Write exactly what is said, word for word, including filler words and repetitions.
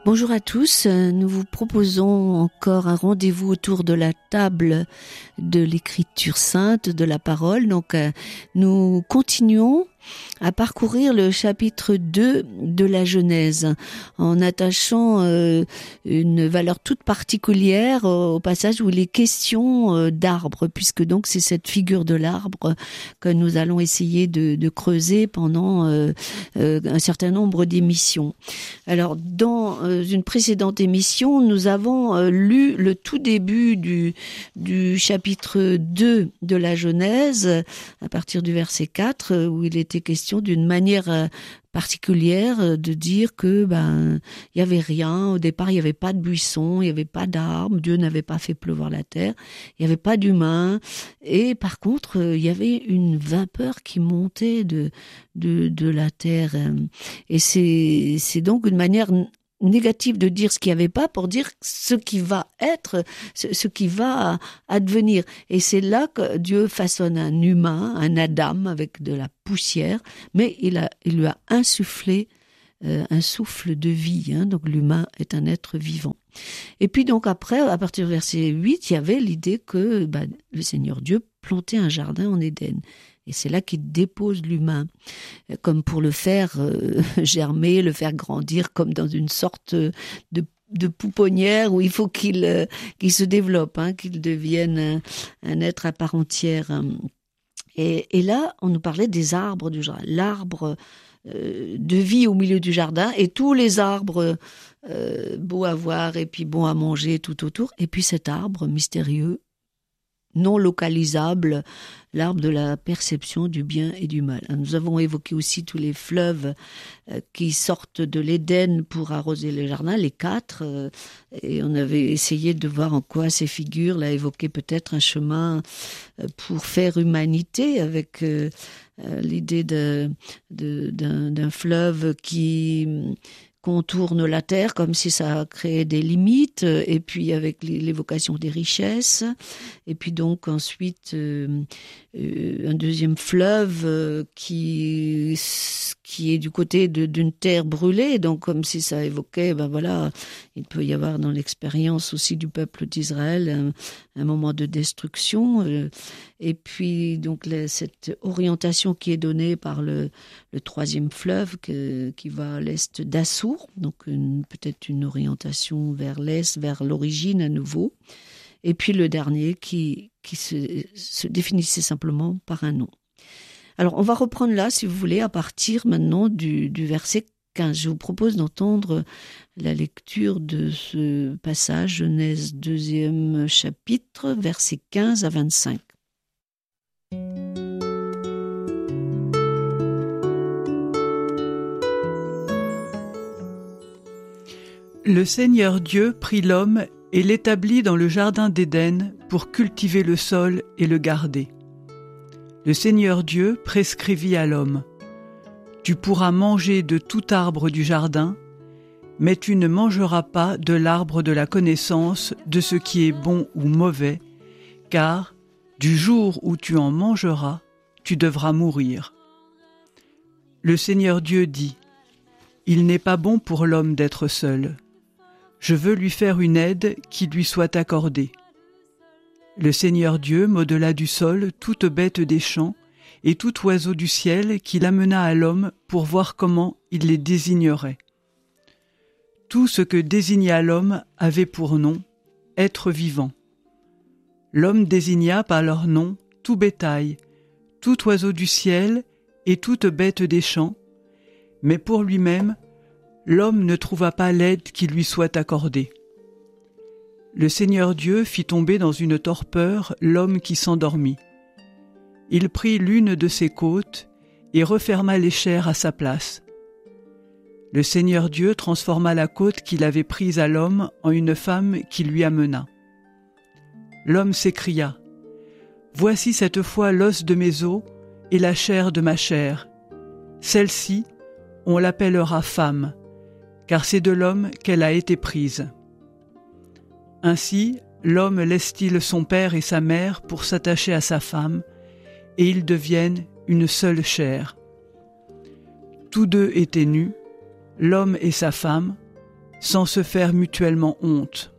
Bonjour à tous, nous vous proposons encore un rendez-vous autour de la table de l'écriture sainte, de la parole. Donc nous continuons à parcourir le chapitre deux de la Genèse en attachant euh, une valeur toute particulière au passage où il est question euh, d'arbre, puisque donc c'est cette figure de l'arbre que nous allons essayer de, de creuser pendant euh, euh, un certain nombre d'émissions. Alors dans euh, une précédente émission, nous avons euh, lu le tout début du, du chapitre deux de la Genèse à partir du verset quatre où il était question d'une manière particulière de dire que ben il y avait rien au départ, il y avait pas de buisson, il y avait pas d'arbres, Dieu n'avait pas fait pleuvoir la terre, il y avait pas d'humains et par contre il y avait une vapeur qui montait de de de la terre et c'est c'est donc une manière négative de dire ce qu'il n'y avait pas pour dire ce qui va être, ce, ce qui va advenir. Et c'est là que Dieu façonne un humain, un Adam avec de la poussière, mais il, a, il lui a insufflé euh, un souffle de vie. Hein, donc l'humain est un être vivant. Et puis donc après, à partir du verset huit, il y avait l'idée que bah, le Seigneur Dieu plantait un jardin en Éden. Et c'est là qu'il dépose l'humain, comme pour le faire euh, germer, le faire grandir, comme dans une sorte de, de pouponnière où il faut qu'il, euh, qu'il se développe, hein, qu'il devienne un, un être à part entière. Et, et là, on nous parlait des arbres du jardin, l'arbre euh, de vie au milieu du jardin, et tous les arbres euh, beaux à voir et puis bons à manger tout autour, et puis cet arbre mystérieux, non localisable, l'arbre de la perception du bien et du mal. Nous avons évoqué aussi tous les fleuves qui sortent de l'Éden pour arroser le jardin, les quatre, et on avait essayé de voir en quoi ces figures là évoquaient peut-être un chemin pour faire humanité avec l'idée de, de, d'un, d'un fleuve qui contourne la terre comme si ça créait des limites, et puis avec l'évocation des richesses, et puis donc ensuite euh, euh, un deuxième fleuve euh, qui qui est du côté de, d'une terre brûlée, donc comme si ça évoquait, ben voilà, il peut y avoir dans l'expérience aussi du peuple d'Israël un, un moment de destruction, euh, et puis donc la, cette orientation qui est donnée par le, le troisième fleuve que, qui va à l'est d'Assour, donc une, peut-être une orientation vers l'est, vers l'origine à nouveau, et puis le dernier qui, qui se, se définissait simplement par un nom. Alors, on va reprendre là, si vous voulez, à partir maintenant du, du verset quinze. Je vous propose d'entendre la lecture de ce passage, Genèse deuxième chapitre, versets quinze à vingt-cinq. Le Seigneur Dieu prit l'homme et l'établit dans le jardin d'Éden pour cultiver le sol et le garder. Le Seigneur Dieu prescrivit à l'homme : « Tu pourras manger de tout arbre du jardin, mais tu ne mangeras pas de l'arbre de la connaissance de ce qui est bon ou mauvais, car du jour où tu en mangeras, tu devras mourir. » Le Seigneur Dieu dit : « Il n'est pas bon pour l'homme d'être seul. Je veux lui faire une aide qui lui soit accordée. » Le Seigneur Dieu modela du sol toute bête des champs et tout oiseau du ciel qu'il amena à l'homme pour voir comment il les désignerait. Tout ce que désigna l'homme avait pour nom « être vivant ». L'homme désigna par leur nom tout bétail, tout oiseau du ciel et toute bête des champs, mais pour lui-même, l'homme ne trouva pas l'aide qui lui soit accordée. Le Seigneur Dieu fit tomber dans une torpeur l'homme qui s'endormit. Il prit l'une de ses côtes et referma les chairs à sa place. Le Seigneur Dieu transforma la côte qu'il avait prise à l'homme en une femme qui lui amena. L'homme s'écria : « Voici cette fois l'os de mes os et la chair de ma chair. Celle-ci, on l'appellera femme, car c'est de l'homme qu'elle a été prise. » Ainsi, l'homme laisse-t-il son père et sa mère pour s'attacher à sa femme, et ils deviennent une seule chair. Tous deux étaient nus, l'homme et sa femme, sans se faire mutuellement honte.